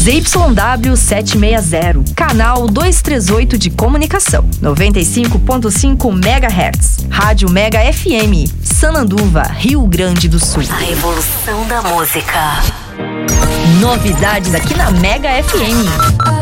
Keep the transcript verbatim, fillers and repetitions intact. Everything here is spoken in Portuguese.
Y W setecentos e sessenta, canal duzentos e trinta e oito de comunicação, noventa e cinco ponto cinco megahertz, Rádio Mega F M, Sananduva, Rio Grande do Sul. A revolução da música. Novidades aqui na Mega F M.